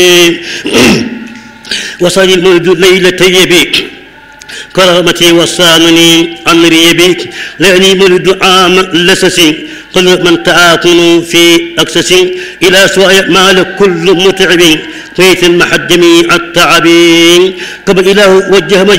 وصل المولد ليلتي بك كرامتي وصانني أمري بك لأني مولد عام لسسي قل من تعاطن في أكسس إلى سواء مال كل متعب قيت المحجم التعبين قبل إله وجه